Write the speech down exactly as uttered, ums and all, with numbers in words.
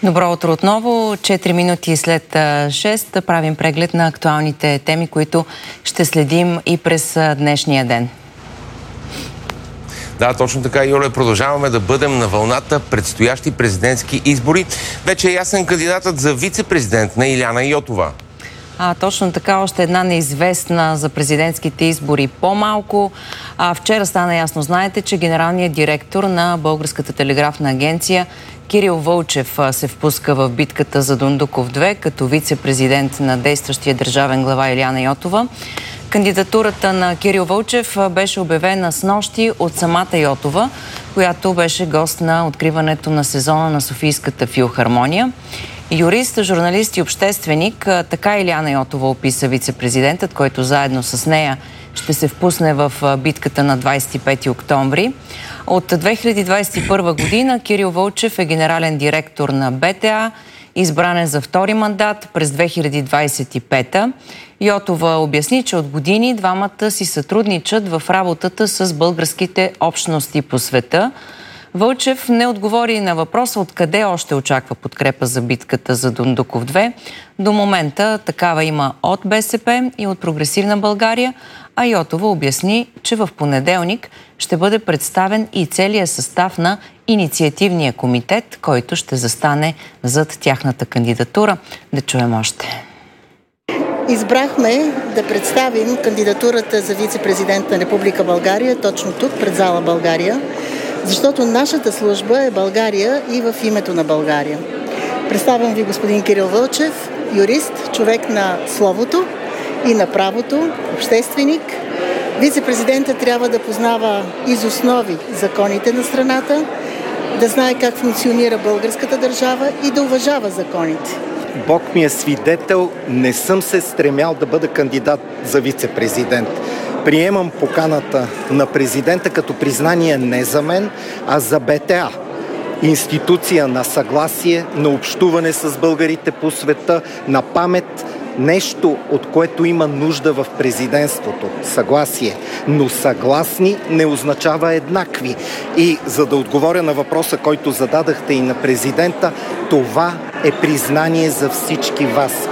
Добро утро отново. четири минути след шест правим преглед на актуалните теми, които ще следим и през днешния ден. Да, точно така, Юля. Продължаваме да бъдем на вълната предстоящи президентски избори. Вече е ясен кандидатът за вице-президент на Илияна Йотова. А, точно така, още една неизвестна за президентските избори по-малко. А, вчера стана ясно, знаете, че генералният директор на Българската телеграфна агенция Кирил Вълчев се впуска в битката за Дондуков две като вице-президент на действащия държавен глава Илияна Йотова. Кандидатурата на Кирил Вълчев беше обявена снощи от самата Йотова, която беше гост на откриването на сезона на Софийската филхармония. Юрист, журналист и общественик, така Илияна Йотова описа вице-президентът, който заедно с нея ще се впусне в битката на двадесет и пети октомври. От две хиляди двадесет и първа година Кирил Вълчев е генерален директор на БТА, избран е за втори мандат през две хиляди двадесет и пета. Йотова обясни, че от години двамата си сътрудничат в работата с българските общности по света. Вълчев не отговори на въпроса откъде още очаква подкрепа за битката за Дондуков две. До момента такава има от БСП и от Прогресивна България, а Йотова обясни, че в понеделник ще бъде представен и целият състав на инициативния комитет, който ще застане зад тяхната кандидатура. Да чуем още. Избрахме да представим кандидатурата за вице-президент на Република България точно тук, пред зала България, защото нашата служба е България и в името на България. Представям ви господин Кирил Вълчев, юрист, човек на словото и на правото, общественик. Вице-президентът трябва да познава из основи законите на страната, да знае как функционира българската държава и да уважава законите. Бог ми е свидетел, не съм се стремял да бъда кандидат за вице-президент. Приемам поканата на президента като признание не за мен, а за БТА. Институция на съгласие, на общуване с българите по света, на памет, нещо, от което има нужда в президентството. Съгласие. Но съгласни не означава еднакви. И за да отговоря на въпроса, който зададахте и на президента, това е признание за всички вас.